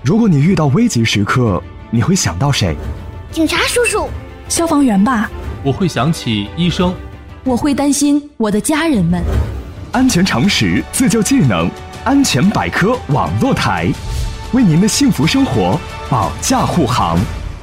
如果你遇到危急时刻，你会想到谁？ 警察叔叔。 消防员吧。 我会想起医生。 我会担心我的家人们。 安全常识，自救技能，安全百科网络台，为您的幸福生活保驾护航。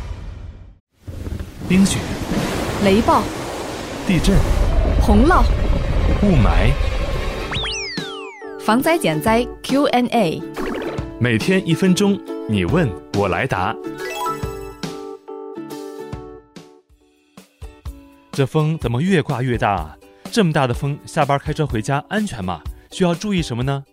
冰雪、 雷暴、 地震、 洪涝、 雾霾。 防灾减灾 Q&A， 每天1分钟，你问我来答。这风怎么越刮越大啊？这么大的风，下班开车回家安全吗？需要注意什么呢？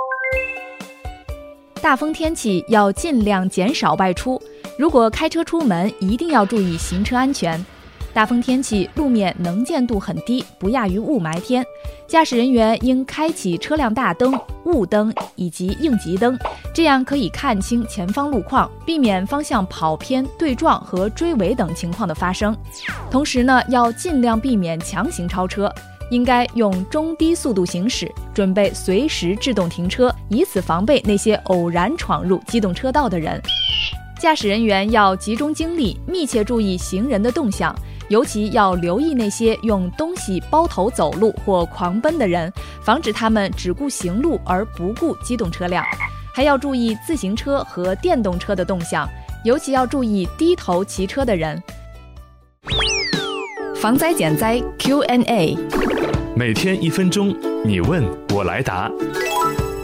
大风天气要尽量减少外出，如果开车出门，一定要注意行车安全。大风天气，路面能见度很低，不亚于雾霾天。驾驶人员应开启车辆大灯、雾灯以及应急灯，这样可以看清前方路况，避免方向跑偏、对撞和追尾等情况的发生。同时呢，要尽量避免强行超车，应该用中低速度行驶，准备随时制动停车，以此防备那些偶然闯入机动车道的人。驾驶人员要集中精力，密切注意行人的动向，尤其要留意那些用东西包头走路或狂奔的人，防止他们只顾行路而不顾机动车辆。还要注意自行车和电动车的动向，尤其要注意低头骑车的人。防灾减灾 Q&A， 每天1分钟，你问我来答。